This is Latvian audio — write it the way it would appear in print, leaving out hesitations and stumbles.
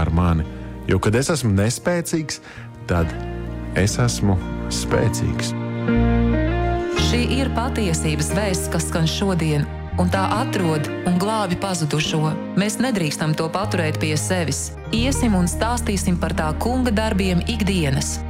par mani, jo, kad es esmu nespēcīgs, tad es esmu spēcīgs. Šī ir patiesības vēsts, kas skan šodien, un tā atrod un glābi pazudušo. Mēs nedrīkstam to paturēt pie sevis. Iesim un stāstīsim par tā kunga darbiem ikdienas.